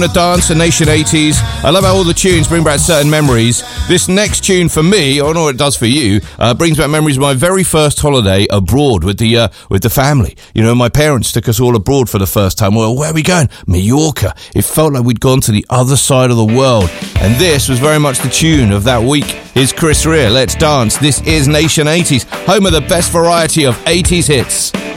The dance and Nation 80s. I love how all the tunes bring back certain memories. This next tune for me, I don't know what it does for you, brings back memories of my very first holiday abroad with the family. You know, my parents took us all abroad for the first time. Well, where are we going? Mallorca. It felt like we'd gone to the other side of the world. And this was very much the tune of that week. Here's Chris Rea. Let's dance. This is Nation 80s, home of the best variety of 80s hits.